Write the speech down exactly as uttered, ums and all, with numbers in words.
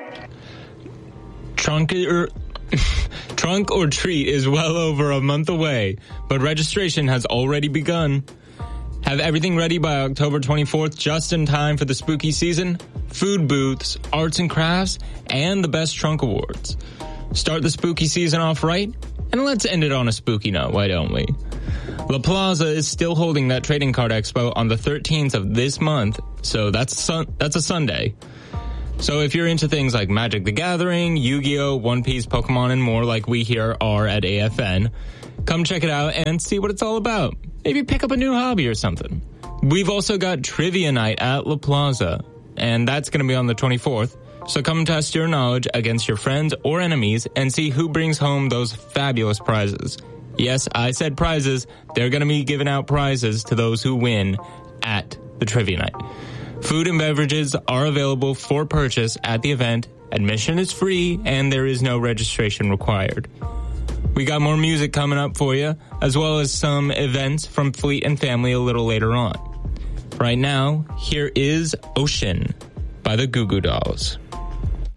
Trunk or, Trunk or Treat is well over a month away, but registration has already begun. Have everything ready by October twenty-fourth, just in time for the spooky season, food booths, arts and crafts, and the Best Trunk Awards. Start the spooky season off right, and let's end it on a spooky note, why don't we? La Plaza is still holding that trading card expo on the thirteenth of this month, so that's a, sun- that's a Sunday. So if you're into things like Magic the Gathering, Yu-Gi-Oh!, One Piece, Pokemon, and more like we here are at A F N, come check it out and see what it's all about. Maybe pick up a new hobby or something. We've also got Trivia Night at La Plaza, and that's going to be on the twenty-fourth. So come test your knowledge against your friends or enemies and see who brings home those fabulous prizes. Yes, I said prizes. They're going to be giving out prizes to those who win at the Trivia Night. Food and beverages are available for purchase at the event. Admission is free, and there is no registration required. We got more music coming up for you, as well as some events from Fleet and Family a little later on. Right now, here is Ocean by the Goo Goo Dolls.